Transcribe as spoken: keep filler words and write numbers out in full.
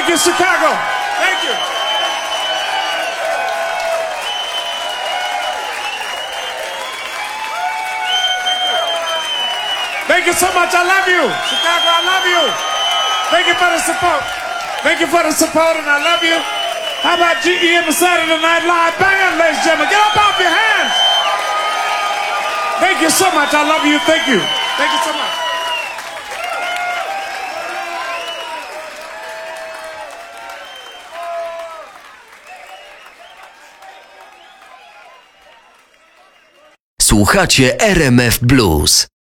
Thank you, Chicago. Thank you. Thank you so much. I love you. Chicago, I love you. Thank you for the support. Thank you for the support, and I love you. How about G E and the Saturday Night Live Band, ladies and gentlemen? Get up off your hands. Thank you so much. I love you. Thank you. Thank you so much. Słuchacie R M F Blues.